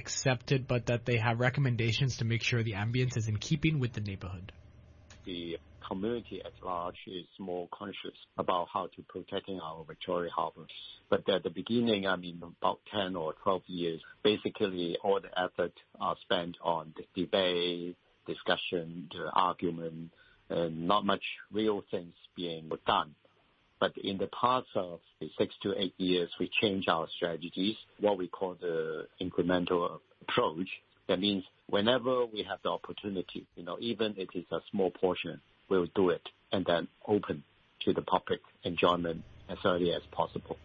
accepted, but that they have recommendations to make sure the ambience is in keeping with the neighborhood. The community at large is more conscious about how to protecting our Victoria Harbour. But at the beginning, about 10 or 12 years, basically all the effort are spent on the debate, discussion, the argument, and not much real things being done. But in the past of 6 to 8 years, we changed our strategies, what we call the incremental approach. That means whenever we have the opportunity, even if it's a small portion, we'll do it and then open to the public enjoyment as early as possible.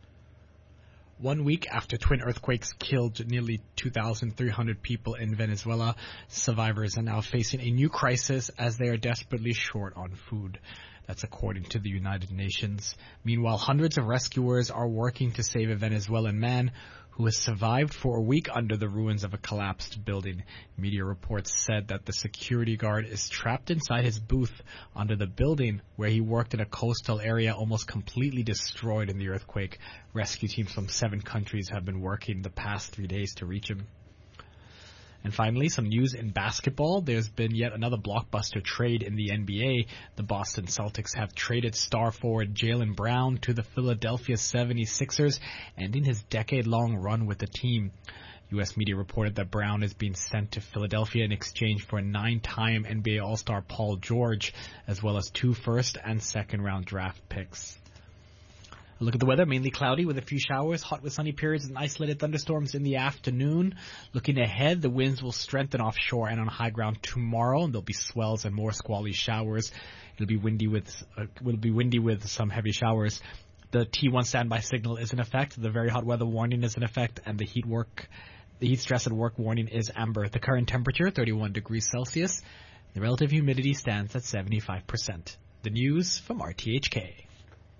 1 week after twin earthquakes killed nearly 2,300 people in Venezuela, survivors are now facing a new crisis as they are desperately short on food. That's according to the United Nations. Meanwhile, hundreds of rescuers are working to save a Venezuelan man who has survived for a week under the ruins of a collapsed building. Media reports said that the security guard is trapped inside his booth under the building where he worked in a coastal area almost completely destroyed in the earthquake. Rescue teams from 7 countries have been working the past 3 days to reach him. And finally, some news in basketball. There's been yet another blockbuster trade in the NBA. The Boston Celtics have traded star forward Jaylen Brown to the Philadelphia 76ers, ending his decade-long run with the team. U.S. media reported that Brown is being sent to Philadelphia in exchange for a 9-time NBA All-Star Paul George, as well as 2 first- and second-round draft picks. Look at the weather, mainly cloudy with a few showers, hot with sunny periods and isolated thunderstorms in the afternoon. Looking ahead, the winds will strengthen offshore and on high ground tomorrow, and there'll be swells and more squally showers. It'll be windy with some heavy showers. The T1 standby signal is in effect, the very hot weather warning is in effect, and the heat stress at work warning is amber. The current temperature, 31 degrees Celsius. The relative humidity stands at 75%. The news from RTHK.